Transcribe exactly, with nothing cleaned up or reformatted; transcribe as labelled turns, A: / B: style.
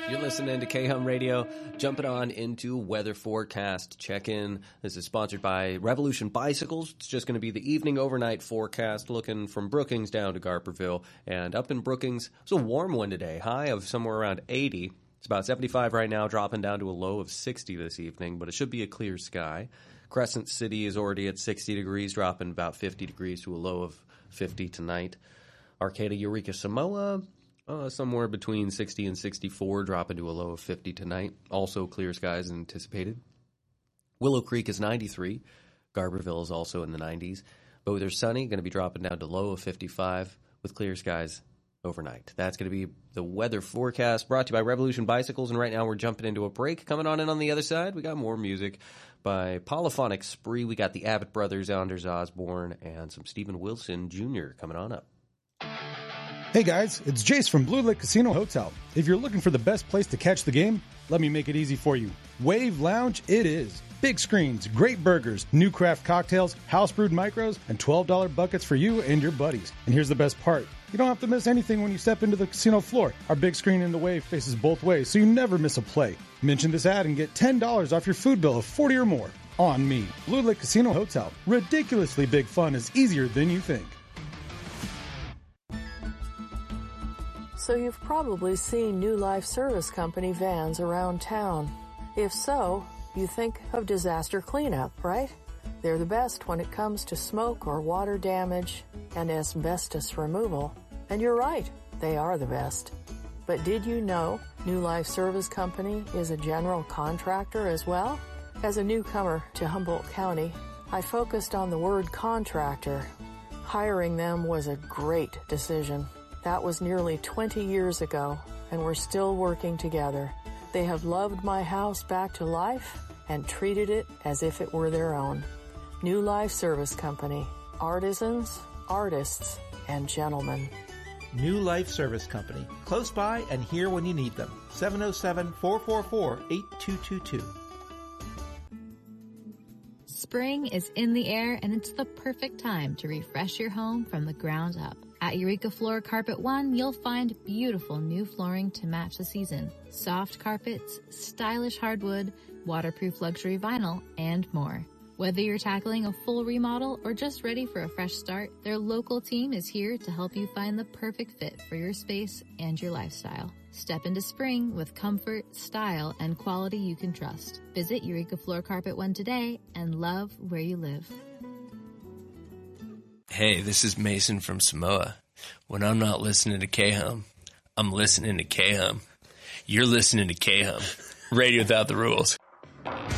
A: You're listening to K-Hum Radio. Jumping on into weather forecast check-in. This is sponsored by Revolution Bicycles. It's just going to be the evening overnight forecast looking from Brookings down to Garperville. And up in Brookings, it's a warm one today. High of somewhere around eighty. It's about seventy-five right now, dropping down to a low of sixty this evening, but it should be a clear sky. Crescent City is already at sixty degrees, dropping about fifty degrees to a low of fifty tonight. Arcata, Eureka, Samoa, uh, somewhere between sixty and sixty-four, dropping to a low of fifty tonight. Also clear skies anticipated. Willow Creek is ninety-three. Garberville is also in the nineties. Both are sunny, going to be dropping down to low of fifty-five with clear skies overnight. That's going to be the weather forecast brought to you by Revolution Bicycles. And right now we're jumping into a break. Coming on in on the other side, we got more music by Polyphonic Spree. We got the Abbott Brothers, Anders Osborne, and some Stephen Wilson Junior coming on up.
B: Hey guys, it's Jace from Blue Lake Casino Hotel. If you're looking for the best place to catch the game, let me make it easy for you. Wave Lounge it is. Big screens, great burgers, new craft cocktails, house brewed micros, and twelve dollars buckets for you and your buddies. And here's the best part. You don't have to miss anything when you step into the casino floor. Our big screen in the Wave faces both ways, so you never miss a play. Mention this ad and get ten dollars off your food bill of forty dollars or more. On me. Blue Lake Casino Hotel. Ridiculously big fun is easier than you think.
C: So you've probably seen New Life Service Company vans around town. If so, you think of disaster cleanup, right? They're the best when it comes to smoke or water damage and asbestos removal. And you're right, they are the best. But did you know New Life Service Company is a general contractor as well? As a newcomer to Humboldt County, I focused on the word contractor. Hiring them was a great decision. That was nearly twenty years ago, and we're still working together. They have loved my house back to life and treated it as if it were their own. New Life Service Company. Artisans, artists, and gentlemen.
D: New Life Service Company. Close by and here when you need them. seven oh seven, four four four, eight two two two.
E: Spring is in the air, and it's the perfect time to refresh your home from the ground up. At Eureka Floor Carpet One, you'll find beautiful new flooring to match the season. Soft carpets, stylish hardwood, waterproof luxury vinyl, and more. Whether you're tackling a full remodel or just ready for a fresh start, their local team is here to help you find the perfect fit for your space and your lifestyle. Step into spring with comfort, style, and quality you can trust. Visit Eureka Floor Carpet One today and love where you live.
F: Hey, this is Mason from Samoa. When I'm not listening to K-Hum, I'm listening to K-Hum. You're listening to K-Hum. Radio without the rules.